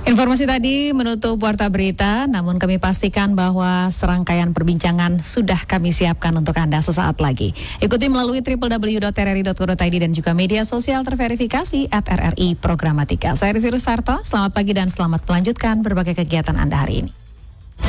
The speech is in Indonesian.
Informasi tadi menutup Warta Berita, namun kami pastikan bahwa serangkaian perbincangan sudah kami siapkan untuk Anda sesaat lagi. Ikuti melalui www.rri.co.id dan juga media sosial terverifikasi @RRI Programatika. Saya Rizky Rusarto, selamat pagi dan selamat melanjutkan berbagai kegiatan Anda hari ini.